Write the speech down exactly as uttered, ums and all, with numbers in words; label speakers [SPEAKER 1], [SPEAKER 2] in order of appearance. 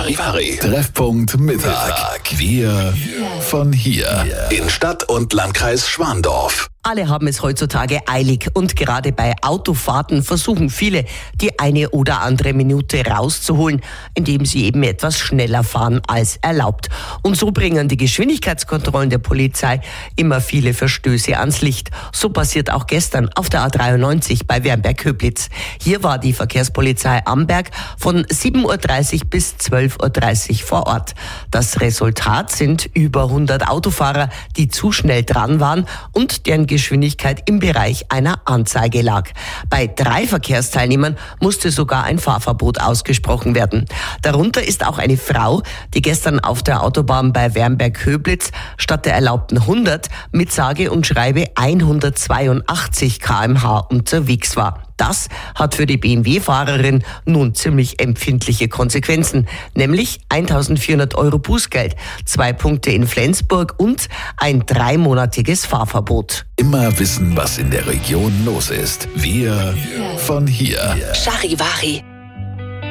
[SPEAKER 1] Charivari. Treffpunkt Mittag. Wir von hier. In Stadt und Landkreis Schwandorf.
[SPEAKER 2] Alle haben es heutzutage eilig und gerade bei Autofahrten versuchen viele, die eine oder andere Minute rauszuholen, indem sie eben etwas schneller fahren als erlaubt. Und so bringen die Geschwindigkeitskontrollen der Polizei immer viele Verstöße ans Licht. So passiert auch gestern auf der A dreiundneunzig bei Wernberg-Höblitz. Hier war die Verkehrspolizei Amberg von sieben Uhr dreißig bis zwölf Uhr dreißig vor Ort. Das Resultat sind über hundert Autofahrer, die zu schnell dran waren und deren Geschwindigkeit im Bereich einer Anzeige lag. Bei drei Verkehrsteilnehmern musste sogar ein Fahrverbot ausgesprochen werden. Darunter ist auch eine Frau, die gestern auf der Autobahn bei Wernberg-Höblitz statt der erlaubten hundert mit sage und schreibe hundertzweiundachtzig Kilometer pro Stunde unterwegs war. Das hat für die B M W-Fahrerin nun ziemlich empfindliche Konsequenzen, nämlich eintausendvierhundert Euro Bußgeld, zwei Punkte in Flensburg und ein dreimonatiges Fahrverbot.
[SPEAKER 1] Immer wissen, was in der Region los ist. Wir von hier.
[SPEAKER 3] Charivari.